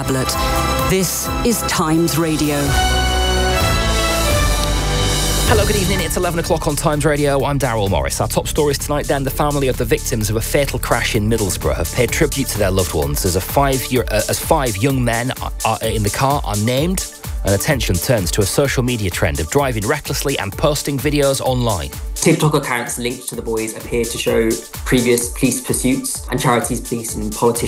tablet. This is Times Radio. Hello, good evening. It's 11 o'clock on Times Radio. I'm Daryl Morris. Our top stories tonight then. The family of the victims of a fatal crash in Middlesbrough have paid tribute to their loved ones as five young men in the car are named, and attention turns to a social media trend of driving recklessly and posting videos online. TikTok accounts linked to the boys appear to show previous police pursuits, and charities, police and politicians